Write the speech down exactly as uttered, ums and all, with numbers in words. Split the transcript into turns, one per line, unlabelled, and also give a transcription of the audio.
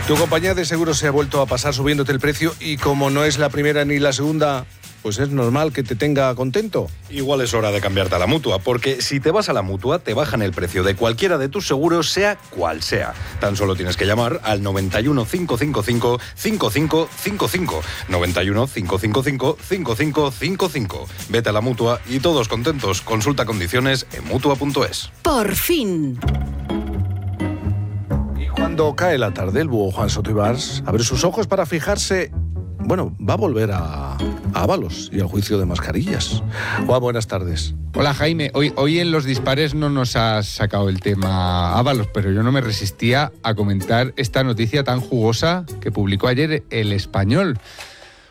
Tu compañía de seguros se ha vuelto a pasar subiéndote el precio y como no es la primera ni la segunda, pues es normal que te tenga contento.
Igual es hora de cambiarte a la Mutua, porque si te vas a la Mutua te bajan el precio de cualquiera de tus seguros, sea cual sea. Tan solo tienes que llamar al noventa y uno, cinco cinco cinco, cinco cinco cinco cinco. noventa y uno, cinco cinco cinco, cinco cinco cinco cinco. Vete a la Mutua y todos contentos. Consulta condiciones en mutua punto es.
Por fin.
Cuando cae la tarde, el búho Juan Soto Ibars abre sus ojos para fijarse. Bueno, va a volver a, a Ábalos y al juicio de mascarillas. Juan, buenas tardes.
Hola Jaime, hoy, hoy en Los Dispares no nos has sacado el tema Ábalos, pero yo no me resistía a comentar esta noticia tan jugosa que publicó ayer El Español.